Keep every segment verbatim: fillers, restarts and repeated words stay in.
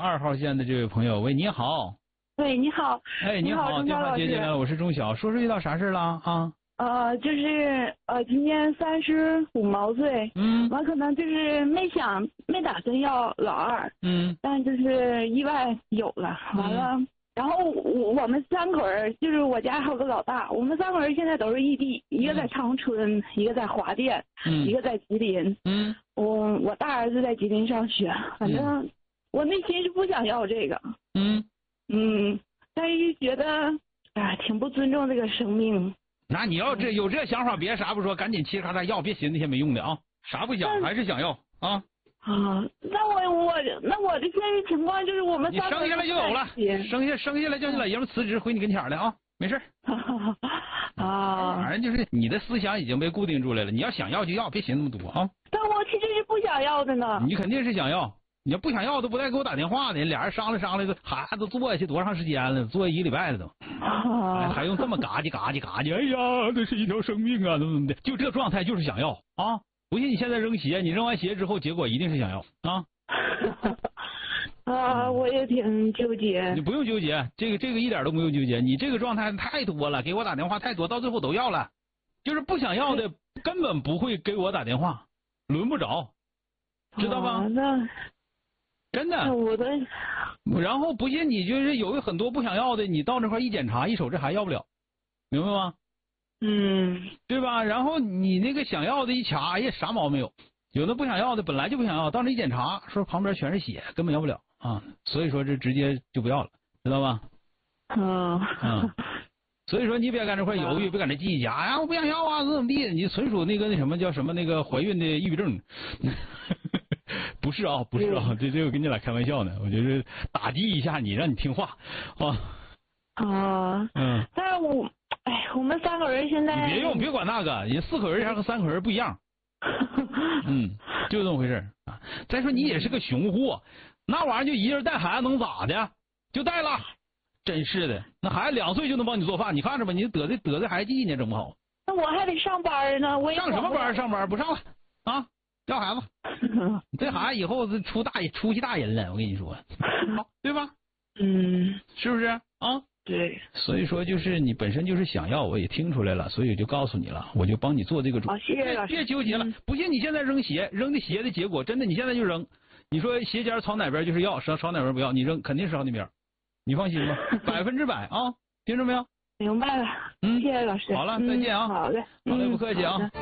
二号线的这位朋友，喂，你好。 喂，你好。 哎，你好，电话接进来了，我是钟晓，说说遇到啥事了啊？ 呃，就是呃，今年三十五毛岁， 嗯， 完可能就是没想没打算要老二， 嗯， 但就是意外有了，完了，嗯、然后我我们三口人，就是我家还有个老大，我们三口人现在都是异地，一个在长春，嗯、一个在华电， 嗯， 一个在吉林， 嗯， 我我大儿子在吉林上学，反正、嗯、我内心是不想要这个， 嗯嗯，但是就觉得啊，挺不尊重这个生命。 那你要这有这想法，别啥不说，赶紧嘁哩咔嚓要，别寻思那些没用的啊！啥不想，还是想要啊！ 啊，那我我那我的现实情况就是我们你生下来就有了，生下生下来叫你老爷们辞职回你跟前来啊，没事。 啊， 反正就是你的思想已经被固定住来了，你要想要就要，别寻那么多啊！ 但我其实是不想要的呢。 你肯定是想要，你要不想要都不带给我打电话的，俩人商量商量的，孩子坐下去多长时间了？坐一个礼拜了都。哎，还用这么嘎叽嘎叽嘎叽？哎呀，这是一条生命啊，怎么怎么的？就这状态就是想要啊！不信你现在扔鞋，你扔完鞋之后，结果一定是想要啊！ 啊，我也挺纠结。 你不用纠结，这个这个一点都不用纠结。你这个状态太多了，给我打电话太多，到最后都要了。就是不想要的，根本不会给我打电话，轮不着，知道吧？ 那真的。 我的。 然后不信你就是有很多不想要的，你到那块一检查，一瞅这还要不了，明白吗？ 嗯， 对吧？然后你那个想要的一掐，哎呀，啥毛病没有。有的不想要的本来就不想要，到那一检查，说旁边全是血，根本要不了啊。所以说这直接就不要了，知道吧？ 嗯。 嗯。所以说你别搁这块犹豫，别搁这计较啊，我不想要啊，怎么怎么地，你纯属那个那什么叫什么那个怀孕的抑郁症。不是啊，不是啊，这这我跟你俩开玩笑呢，我就是打击一下你，让你听话啊。 啊。 嗯。 但是我，哎，我们三口人现在。 你别用，别管那个，人四口人还和三口人不一样。嗯，就这么回事啊。再说你也是个熊货，那玩意儿就一人带孩子能咋的？就带了，真是的，那孩子两岁就能帮你做饭，你看着吧，你得罪得罪孩子记呢，整不好。 那我还得上班呢，我也上什么班？上班不上了啊？要孩子，这孩子以后是出大出息大人了，我跟你说，对吧？ 嗯， 是不是啊？ 对。 所以说就是你本身就是想要，我也听出来了，所以就告诉你了，我就帮你做这个主。 好，谢谢老师。 别纠结了，不信你现在扔鞋，扔的鞋的结果，真的你现在就扔，你说鞋尖朝哪边就是要，朝朝哪边不要，你扔肯定是朝那边，你放心吧，百分之百啊，听着没有？ 明白了，嗯，谢谢老师。 好了，再见啊。 好的， 好嘞，不客气啊。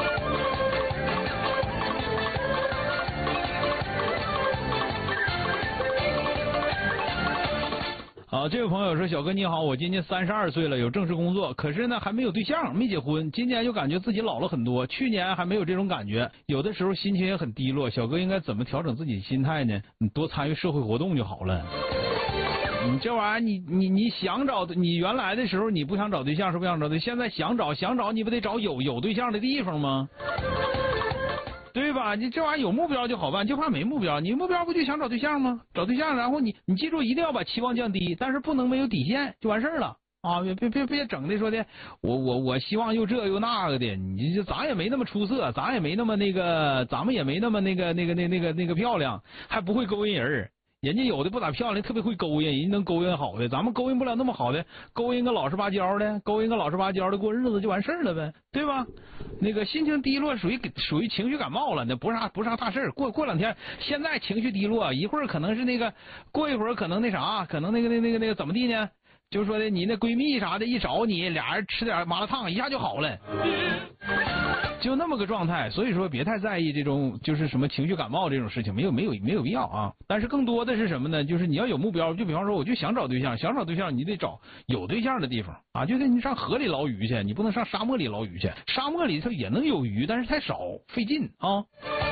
好，这位朋友说，小哥你好，我今年三十二岁了，有正式工作，可是呢还没有对象，没结婚。今年就感觉自己老了很多，去年还没有这种感觉，有的时候心情也很低落。小哥应该怎么调整自己的心态呢？你多参与社会活动就好了。你这玩意儿，你你你想找，你原来的时候你不想找对象是不想找对象，现在想找想找，你不得找有有对象的地方吗？对吧？你这玩意儿有目标就好办，就怕没目标。你目标不就想找对象吗？找对象，然后你你记住一定要把期望降低，但是不能没有底线，就完事儿了啊！别别别别整的说的，我我我希望又这又那个的，你这咱也没那么出色，咱也没那么那个，咱们也没那么那个那个那那个那个漂亮，还不会勾引人。人家有的不咋漂亮，特别会勾引，人家能勾引好的，咱们勾引不了那么好的，勾引个老实巴交的，勾引个老实巴交的过日子就完事儿了呗，对吧？那个心情低落属于属于情绪感冒了，那不是啥不是啥大事儿。过过两天，现在情绪低落，一会儿可能是那个，过一会儿可能那啥，可能那个那那个那个怎么地呢？就是说的你那闺蜜啥的，一找你俩人吃点麻辣烫，一下就好了。就那么个状态，所以说别太在意这种就是什么情绪感冒这种事情，没有没有没有必要啊。但是更多的是什么呢？就是你要有目标，就比方说我就想找对象，想找对象你得找有对象的地方啊，就得你上河里捞鱼去，你不能上沙漠里捞鱼去。沙漠里头也能有鱼，但是太少，费劲啊。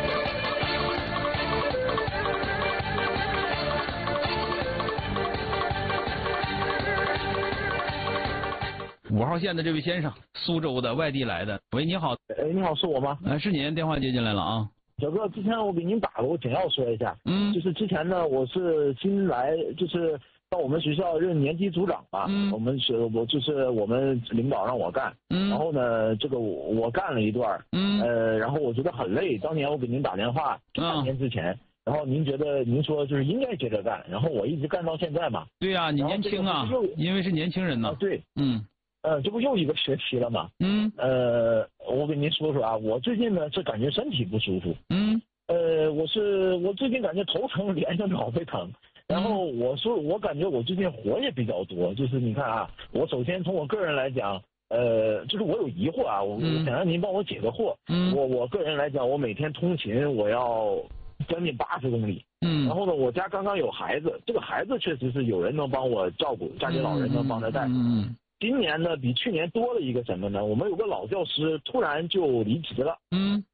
五号线的这位先生，苏州的，外地来的。喂，你好。 哎，你好，是我吗？ 哎，是您，电话接进来了啊。 小哥，之前我给您打过，我简要说一下。 嗯。 就是之前呢，我是新来，就是到我们学校任年级组长吧。 嗯。 我们是，我就是我们领导让我干。 嗯。 然后呢，这个我我干了一段。 嗯。 呃，然后我觉得很累。当年我给您打电话，半年之前。 嗯然后您觉得您说就是应该接着干，然后我一直干到现在嘛。 对呀、啊，你年轻啊，因为是年轻人呐、 啊。对， 嗯， 呃，这不又一个学期了嘛。 嗯， 呃，我跟您说说啊，我最近呢是感觉身体不舒服。 嗯， 呃，我是我最近感觉头疼连着脑袋疼。然后我说，我感觉我最近活也比较多，就是你看啊，我首先从我个人来讲，呃，就是我有疑惑啊，我我想让您帮我解个惑。 嗯， 我我个人来讲，我每天通勤我要将近八十公里。 嗯， 然后呢，我家刚刚有孩子，这个孩子确实是有人能帮我照顾，家里老人能帮他带。 嗯嗯。 今年呢，比去年多了一个什么呢？我们有个老教师突然就离职了。 嗯。